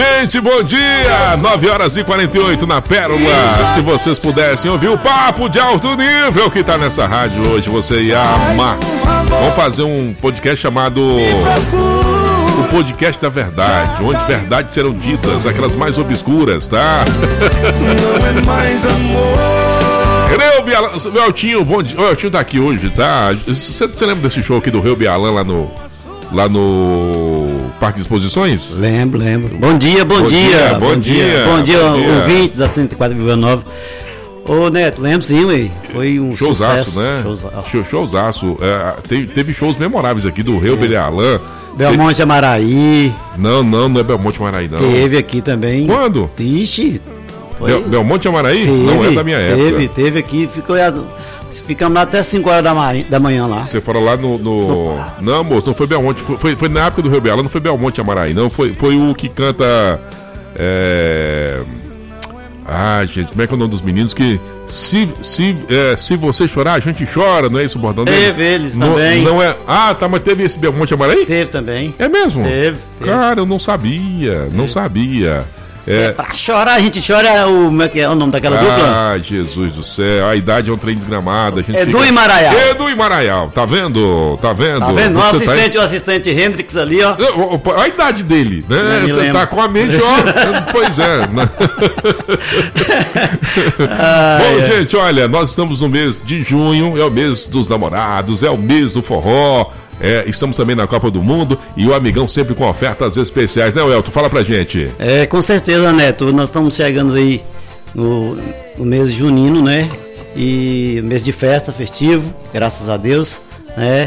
Gente, bom dia! 9h48 na Pérola. Se vocês pudessem ouvir o papo de alto nível que tá nessa rádio hoje, você ia amar. Vamos fazer um podcast chamado O Podcast da Verdade, onde verdades serão ditas, aquelas mais obscuras, tá? Não é mais amor. O Eltinho, bom dia. O Eltinho tá aqui hoje, tá? Você lembra desse show aqui do Reu Bialan lá no Parque de Exposições? Lembro. Bom dia. Bom dia, ouvintes da 104,9. Ô Neto, lembro sim, ué. Foi um showzaço, sucesso, né? Showzaço. Teve shows memoráveis aqui do Reu Bialan. Belmonte Amaraí. Não é Belmonte Amaraí, não. Teve aqui também. Quando? Ixi. Belmonte Amaraí? Não é da minha época. Teve aqui, ficamos lá até 5 horas da manhã lá. Você foi lá no... Não, moço, não foi Belmonte. Foi na época do Reu Bialan, não foi Belmonte Amaraí, não. Foi o que canta... gente, como é que é o nome dos meninos que... Se você chorar, a gente chora, não é isso o bordão dele? Teve eles também. Não é... mas teve esse Belmonte Amaraí? Teve também. É mesmo? Teve. Cara, eu não sabia. Pra chorar, a gente chora. Como é que é o nome daquela dupla? Ah, Jesus do céu, a idade é um trem desgramado. Edu e Maraial. Edu e Maraial, tá vendo? Tá vendo? O assistente Hendrix ali, ó. A idade dele, né? Você tá com a mente, ó. Pois é. Bom, gente, olha, nós estamos no mês de junho, é o mês dos namorados, é o mês do forró. Estamos também na Copa do Mundo e o Amigão sempre com ofertas especiais, né, Elton? Fala pra gente. Com certeza, Neto. Nós estamos chegando aí no mês junino, né? E mês de festa, festivo, graças a Deus, né?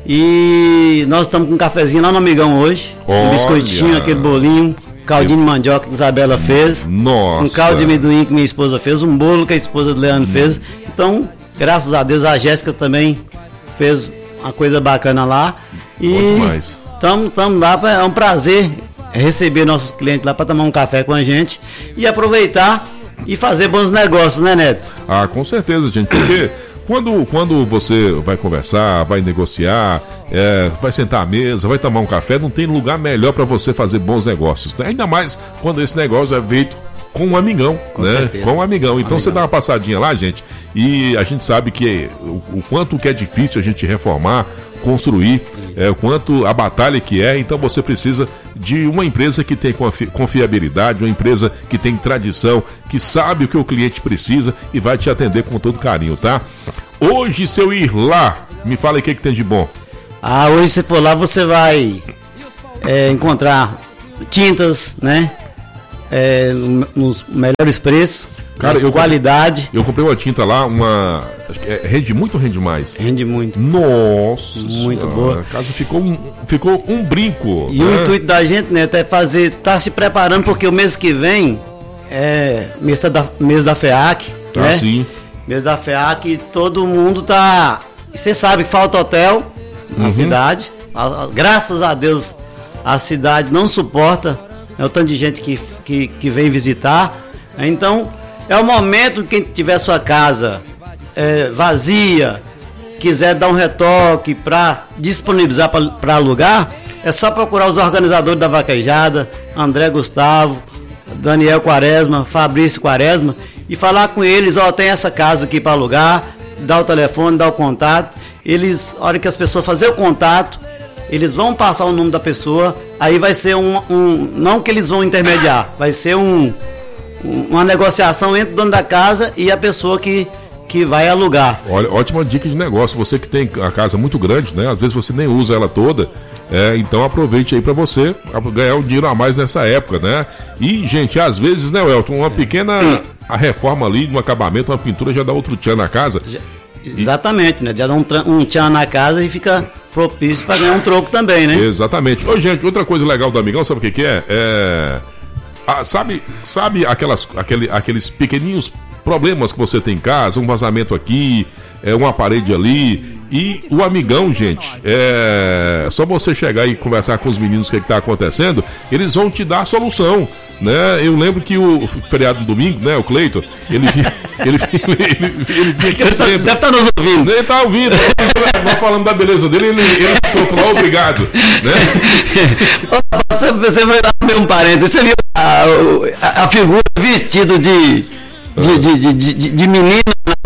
E nós estamos com um cafezinho lá no Amigão hoje. Um biscoitinho, aquele bolinho, caldinho de mandioca que Isabela fez. Nossa. Um caldo de amendoim que minha esposa fez, um bolo que a esposa do Leandro fez. Então, graças a Deus, a Jéssica também fez uma coisa bacana lá. E estamos lá, é um prazer receber nossos clientes lá para tomar um café com a gente e aproveitar e fazer bons negócios, né, Neto? Com certeza, gente, porque quando você vai conversar, vai negociar, vai sentar à mesa, vai tomar um café, não tem lugar melhor para você fazer bons negócios, né? Ainda mais quando esse negócio é feito com um amigão, né? Com um amigão. Então você dá uma passadinha lá, gente, e a gente sabe que o quanto que é difícil a gente reformar, construir, o quanto a batalha que é. Então você precisa de uma empresa que tem confiabilidade, uma empresa que tem tradição, que sabe o que o cliente precisa e vai te atender com todo carinho, tá? Hoje, se eu ir lá, me fala aí o que tem de bom. Hoje se for lá, você vai encontrar tintas, né? Nos melhores preços, cara, qualidade. Eu comprei uma tinta lá, rende muito ou rende mais? Rende muito. Nossa, muito boa. A casa ficou um brinco. E o intuito da gente, né, tá se preparando, porque o mês que vem mês da FEAC, né? Sim. Mês da FEAC, e todo mundo tá... Você sabe que falta hotel na cidade. Graças a Deus, a cidade não suporta o tanto de gente que vem visitar. Então, é o momento que quem tiver sua casa vazia, quiser dar um retoque para disponibilizar para alugar, é só procurar os organizadores da Vaquejada, André Gustavo, Daniel Quaresma, Fabrício Quaresma, e falar com eles, tem essa casa aqui para alugar, dá o telefone, dá o contato. Eles, a hora que as pessoas fazerem o contato, eles vão passar o número da pessoa, aí vai ser não que eles vão intermediar, vai ser uma negociação entre o dono da casa e a pessoa que vai alugar. Olha, ótima dica de negócio. Você que tem a casa muito grande, né? Às vezes você nem usa ela toda, então aproveite aí para você ganhar um dinheiro a mais nessa época, né? E, gente, às vezes, né, Elton, uma pequena reforma ali, um acabamento, uma pintura já dá outro tchan na casa. Exatamente, né? Já dá um tchan na casa e fica propício para ganhar um troco também, né? Exatamente. Ô, gente, outra coisa legal do Amigão, sabe o que é? Sabe aqueles pequeninhos problemas que você tem em casa, um vazamento aqui, uma parede ali, e o Amigão, gente, só você chegar e conversar com os meninos o que está acontecendo, eles vão te dar a solução, né? Eu lembro que o feriado do domingo, né, o Cleiton, ele vinha aqui sempre. Deve estar nos ouvindo. Ele está ouvindo, nós falamos da beleza dele, ele falou obrigado, né? Você vai dar um parênteses, você viu a figura vestida de menina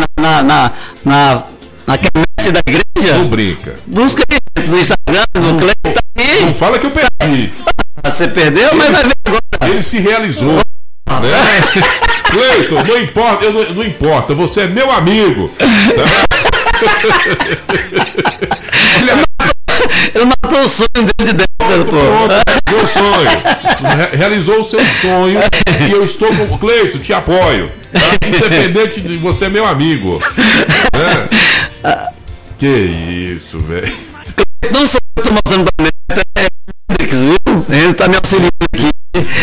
na quermesse da igreja. Não brinca. Busca aí no Instagram, no Cleiton, tá aí. Não fala que eu perdi. Você perdeu, mas vai ver agora. Ele se realizou. Né? Cleiton, não importa, você é meu amigo. Tá? Ele matou o sonho dele de dentro, pô. Meu sonho. Realizou o seu sonho e eu estou com o Cleiton, te apoio. Tá? Independente de você é meu amigo. Né? Que isso, velho. Não sou eu que estou mostrando pra mim, é Hendrix, viu? Ele tá me auxiliando aqui.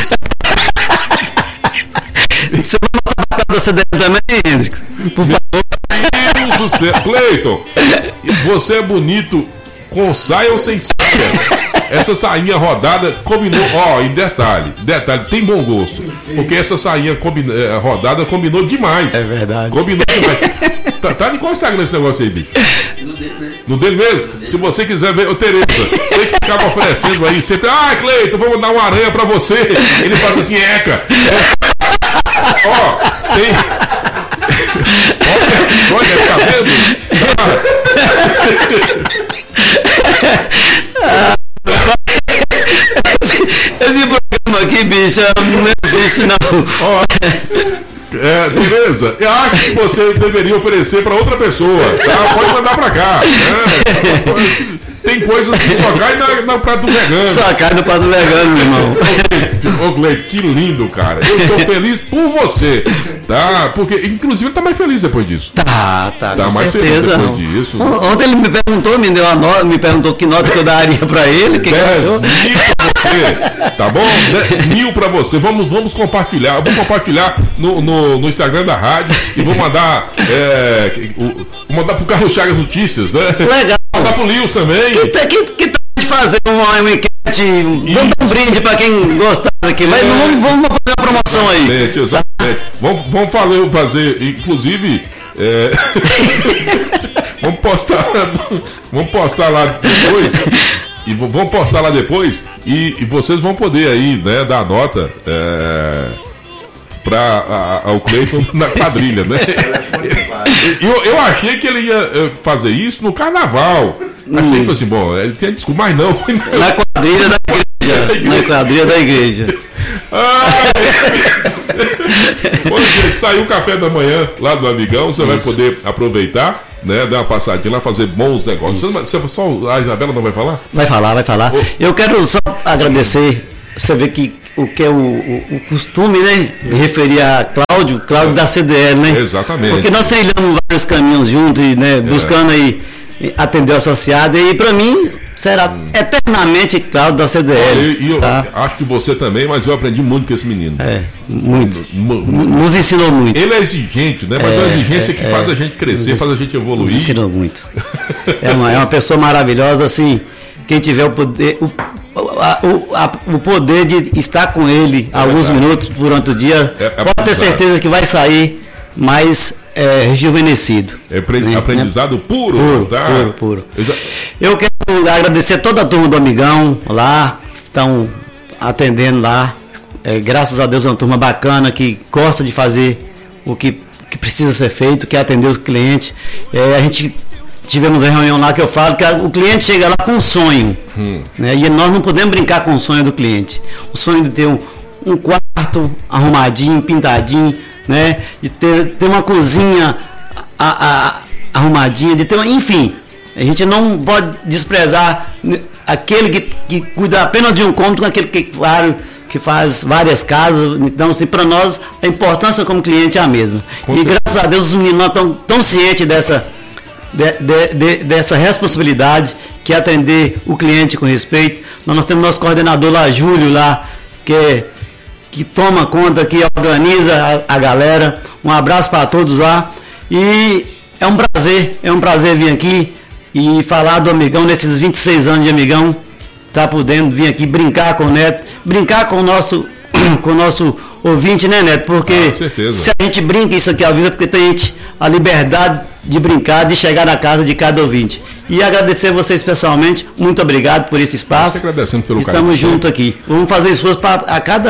Você vai mostrar pra da CDL também, Hendrix? Por favor. Meu Deus do céu. Cleiton, você é bonito com saia ou sem saia? Essa sainha rodada combinou. Ó, e detalhe, tem bom gosto. Porque essa sainha rodada combinou demais. É verdade. Combinou demais. Tá em qual Instagram esse negócio aí, bicho? No dele mesmo? Se você quiser ver, ô Tereza, você que ficava oferecendo aí sempre, Cleiton, vamos dar uma aranha pra você. Ele faz assim, eca. Ó, tem. Olha, tá vendo? Esse programa aqui, bicho, não existe não. Ó, Tereza, eu acho que você deveria oferecer para outra pessoa, tá? Pode mandar para cá. Tem coisas que só caem no prato do vegano. Só cai no prato do vegano, meu irmão. Ô, Cleiton, que lindo, cara. Eu tô feliz por você, tá? Porque, inclusive, ele tá mais feliz depois disso. Tá mais certeza, feliz depois disso. Ontem ele me perguntou, me perguntou que nota que eu daria pra ele. 10 mil pra você, tá bom? 10.000 pra você. Vamos compartilhar. Eu vou compartilhar no Instagram da rádio e vou mandar pro Carlos Chagas Notícias, né? Legal. Mandar pro Lewis também. Que tal de fazer uma enquete, vamos dar um brinde pra quem gostar daqui, mas vamos fazer uma promoção aí. Exatamente. Vamos fazer, inclusive, vamos postar lá depois. E vamos postar lá depois e vocês vão poder aí, né, dar nota para ao Cleiton na quadrilha, né? Eu achei que ele ia fazer isso no carnaval. Achei que foi assim, bom, ele tem desculpa, mas não foi. Na quadrilha da igreja. Na quadrilha da igreja. Bom, gente, tá aí o café da manhã lá do Amigão. Você vai poder aproveitar, né? Dar uma passadinha lá, fazer bons negócios. Só a Isabela não vai falar? Vai falar. Eu quero só agradecer. Você vê que o que é o costume, né? Me referir a Cláudio da CDL, né? Exatamente. Porque nós trilhamos vários caminhos juntos, né? Buscando aí atender o associado. E para mim será eternamente Cláudio da CDL. E eu acho que você também, mas eu aprendi muito com esse menino. Muito. Nos ensinou muito. Ele é exigente, né? Mas é uma exigência que faz a gente crescer, faz a gente evoluir. Nos ensinou muito. É uma pessoa maravilhosa, assim. Quem tiver o poder, o poder de estar com ele alguns minutos durante o dia, pode ter certeza que vai sair mais rejuvenescido. Aprendizado puro, tá? Puro. Eu quero agradecer toda a turma do Amigão lá, que estão atendendo lá. Graças a Deus é uma turma bacana que gosta de fazer o que precisa ser feito, que é atender os clientes. A gente tivemos uma reunião lá que eu falo que o cliente chega lá com um sonho, né? E nós não podemos brincar com o sonho do cliente. O sonho de ter um quarto arrumadinho, pintadinho, né? De ter uma cozinha arrumadinha, de ter enfim, a gente não pode desprezar aquele que cuida apenas de um cômodo com aquele que faz várias casas. Então, assim, para nós a importância como cliente é a mesma. E graças a Deus os meninos estão tão cientes dessa responsabilidade, que é atender o cliente com respeito. Nós temos nosso coordenador lá, Júlio, lá, que toma conta, que organiza a galera. Um abraço para todos lá. E é um prazer vir aqui e falar do Amigão, nesses 26 anos de Amigão, tá podendo vir aqui brincar com o Neto, brincar com o nosso ouvinte, né, Neto? Porque se a gente brinca isso aqui ao vivo, é porque tem a liberdade de brincar, de chegar na casa de cada ouvinte. E agradecer a vocês pessoalmente, muito obrigado por esse espaço. Agradecendo pelo Estamos juntos aqui. Vamos fazer esforço para a cada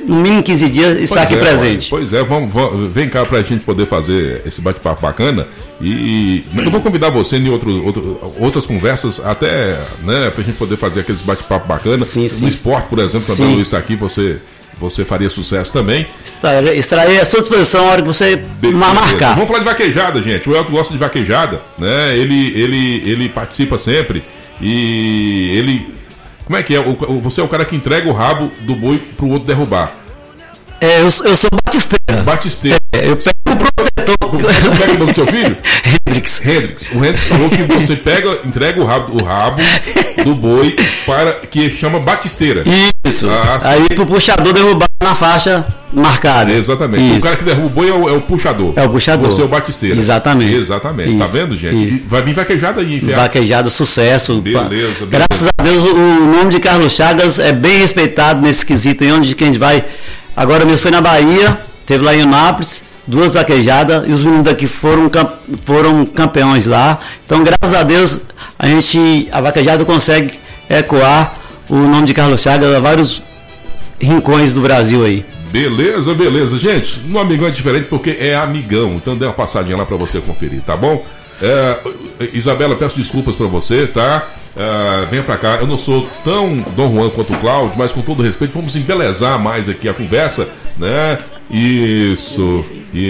no mínimo 15 dias, estar aqui presente. Pois é, vem cá pra gente poder fazer esse bate-papo bacana. E eu vou convidar você em outras conversas, até, né, pra gente poder fazer aqueles bate-papo bacana. Sim. No esporte, por exemplo, quando o Luiz está aqui, você faria sucesso também. Estarei à sua disposição na hora que você marcar. Vamos falar de vaquejada, gente. O Elton gosta de vaquejada, né? Ele participa sempre. E ele... Como é que é? Você é o cara que entrega o rabo do boi pro outro derrubar. Eu sou batisteiro. Batisteiro. Eu pego o protetor. Você pega o nome do seu filho? Hendrix. O Hendrix falou que você entrega o rabo do boi para que chama batisteira. Isso. Aí pro puxador derrubar na faixa marcada. Exatamente. Isso. O cara que derruba o boi é o puxador. É o puxador. Você é o batisteiro. Exatamente. Isso. Tá vendo, gente? Vai vir vaquejada aí, enfiar. Vaquejada, sucesso. Beleza. Graças a Deus, o nome de Carlos Chagas é bem respeitado nesse quesito aí, onde que a gente vai. Agora mesmo foi na Bahia, teve lá em Eunápolis, 2 vaquejadas, e os meninos daqui foram campeões lá. Então, graças a Deus, a vaquejada consegue ecoar o nome de Carlos Chagas a vários rincões do Brasil aí. Beleza. Gente, no Amigão é diferente porque é amigão. Então dê uma passadinha lá pra você conferir, tá bom? Isabela, peço desculpas pra você, tá? Venha pra cá. Eu não sou tão Dom Juan quanto o Cláudio, mas com todo respeito, vamos embelezar mais aqui a conversa, né? Isso.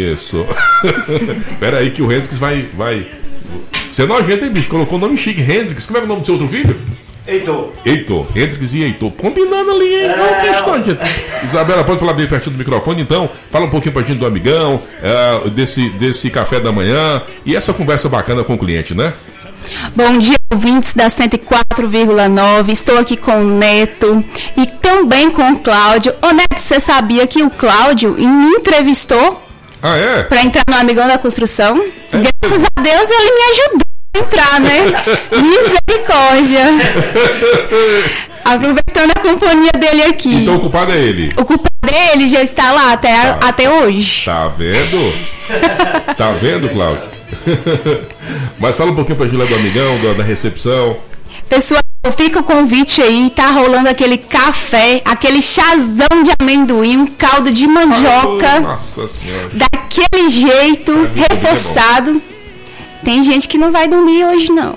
Pera aí que o Hendrix vai... Você é nojento, hein, bicho? Colocou o nome chique, Hendrix. Como é o nome do seu outro filho? Heitor, Hendrix e Heitor. Combinando ali, hein? Isabela, pode falar bem pertinho do microfone, então. Fala um pouquinho pra gente do amigão, desse café da manhã e essa conversa bacana com o cliente, né? Bom dia, ouvintes da 104,9. Estou aqui com o Neto e também com o Cláudio. Ô Neto, você sabia que o Cláudio me entrevistou? Ah, é? Para entrar no Amigão da Construção? Graças a Deus ele me ajudou a entrar, né? Misericórdia. Aproveitando a companhia dele aqui. Então o culpado é ele. O culpado dele já está lá até hoje. Tá vendo? Tá vendo, Cláudio? Mas fala um pouquinho pra Gila do amigão, da recepção. Pessoal, fica o convite aí, tá rolando aquele café, aquele chazão de amendoim, um caldo de mandioca. Nossa Senhora. Daquele jeito, reforçado. Tem gente que não vai dormir hoje, não.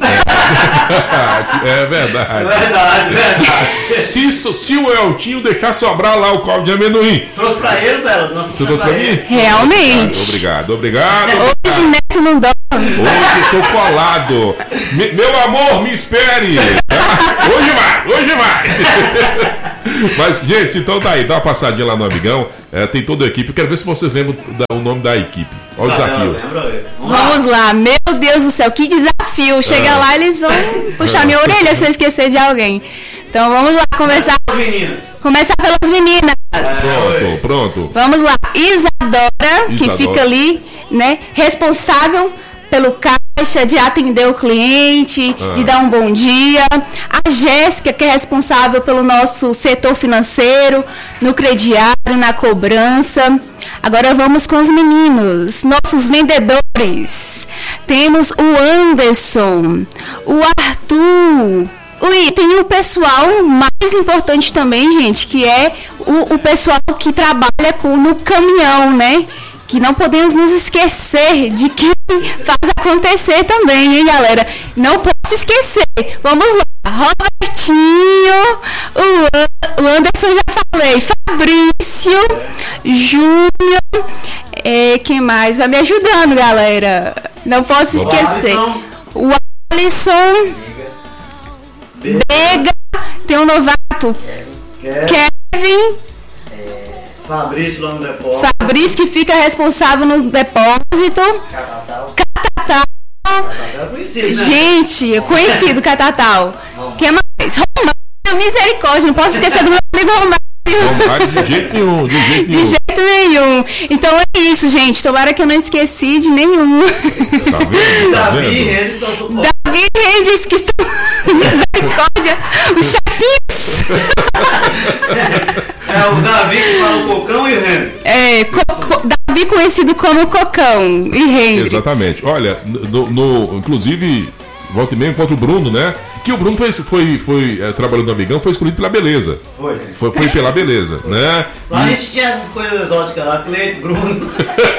É verdade. Se o Eltinho deixar sobrar lá o caldo de amendoim. Trouxe pra ele, Bela. Você trouxe pra mim? Realmente. Obrigado. Hoje Neto não dorme. Hoje estou colado. Meu amor, me espere. Hoje vai. Mas, gente, então daí, dá uma passadinha lá no Amigão. Tem toda a equipe. Eu quero ver se vocês lembram o nome da equipe. Olha o desafio. Vamos lá. Meu Deus do céu, que desafio. Chega lá, eles vão puxar minha orelha se eu esquecer de alguém. Então vamos lá, começar pelas meninas. Pronto. Vamos lá. Isadora, que fica ali, né, responsável pelo caixa, de atender o cliente, de dar um bom dia. A Jéssica, que é responsável pelo nosso setor financeiro, no crediário, na cobrança. Agora vamos com os meninos, nossos vendedores. Temos o Anderson, o Arthur. E tem o pessoal mais importante também, gente, que é o pessoal que trabalha no caminhão, né? Que não podemos nos esquecer de quem faz acontecer também, hein, galera? Não posso esquecer. Vamos lá. Robertinho, o Anderson já falei, Fabrício, Júnior, quem mais? Vai me ajudando, galera. Não posso esquecer. O Alisson, Bega, tem um novato, Kevin, Fabrício lá no depósito. Fabrício, que fica responsável no depósito. Catatal. É conhecido, né? Gente, conhecido Catatal. Quem mais? Romário, misericórdia. Não posso esquecer do meu amigo Romário. De jeito nenhum. De jeito nenhum. Então é isso, gente. Tomara que eu não esqueci de nenhum. Tá vendo? Davi Reis, que estão. Misericórdia. Os chefinhos. É o Davi que fala o Cocão e o Henrique. Davi conhecido como Cocão e Henrique. Exatamente. Olha, inclusive, volta e meia encontra o Bruno, né? Que o Bruno foi trabalhando no Amigão, foi escolhido pela beleza. Foi pela beleza, né? Lá a gente tinha essas coisas exóticas lá, Cleito, Bruno.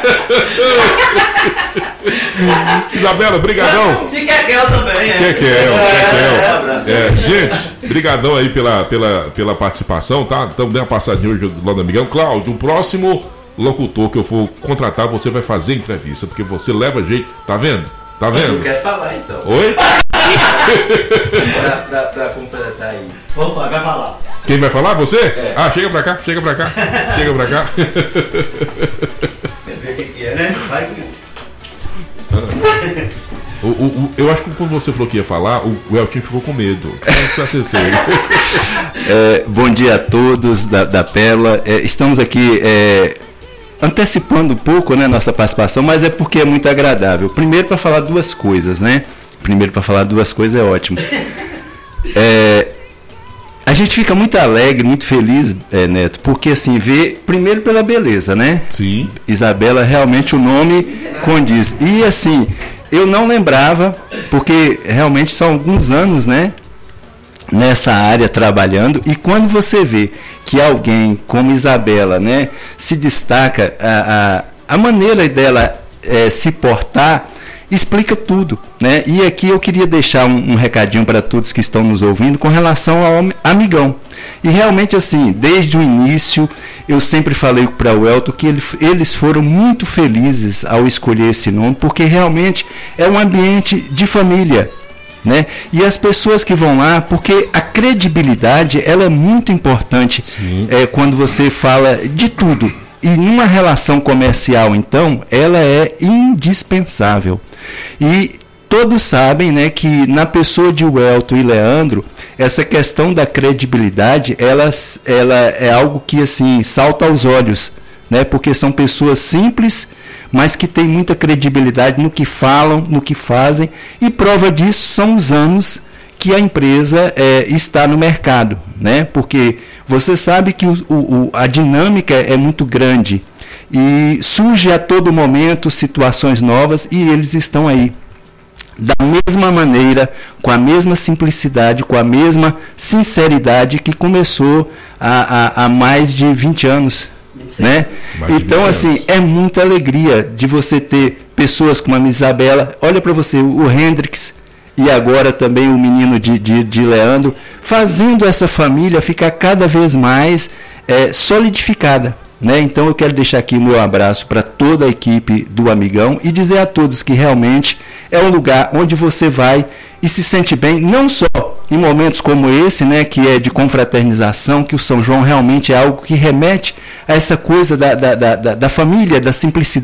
Isabela, brigadão. E Kekel também, Kekel. Gente, brigadão aí pela participação, tá? Então dê uma passadinha hoje lá no Amigão. Cláudio, o próximo locutor que eu for contratar, você vai fazer entrevista, porque você leva jeito, tá vendo? Tá vendo? Eu quero falar então. Oi? pra completar aí. Opa, vai falar. Quem vai falar? Você? Chega pra cá. Chega pra cá. Você vê o que é, né? Vai que... Eu acho que quando você falou que ia falar, o Eltinho ficou com medo. Bom dia a todos da Pérola. Estamos aqui antecipando um pouco, né, nossa participação, mas é porque é muito agradável. Primeiro para falar duas coisas, né? É ótimo. A gente fica muito alegre, muito feliz, Neto, porque assim, vê primeiro pela beleza, né? Sim. Isabela, realmente o nome condiz. E assim, eu não lembrava, porque realmente são alguns anos, né, nessa área trabalhando, e quando você vê que alguém como Isabela, né, se destaca, a maneira dela se portar explica tudo, né? E aqui eu queria deixar um recadinho para todos que estão nos ouvindo com relação ao Amigão. E realmente assim, desde o início, eu sempre falei para o Elton que eles foram muito felizes ao escolher esse nome, porque realmente é um ambiente de família, né? E as pessoas que vão lá, porque a credibilidade ela é muito importante quando você fala de tudo. E numa relação comercial, então, ela é indispensável. E todos sabem, né, que na pessoa de Welton e Leandro, essa questão da credibilidade, ela é algo que assim salta aos olhos, né, porque são pessoas simples, mas que têm muita credibilidade no que falam, no que fazem, e prova disso são os anos que a empresa está no mercado, né? Porque você sabe que a dinâmica é muito grande e surge a todo momento situações novas e eles estão aí da mesma maneira, com a mesma simplicidade, com a mesma sinceridade que começou há mais de 20 anos, né? Então, assim, é muita alegria de você ter pessoas como a Isabela. Olha para você, o Hendrix, e agora também o menino de Leandro, fazendo essa família ficar cada vez mais solidificada, né? Então eu quero deixar aqui o meu abraço para toda a equipe do Amigão e dizer a todos que realmente é um lugar onde você vai e se sente bem, não só em momentos como esse, né, que é de confraternização, que o São João realmente é algo que remete a essa coisa da família, da simplicidade,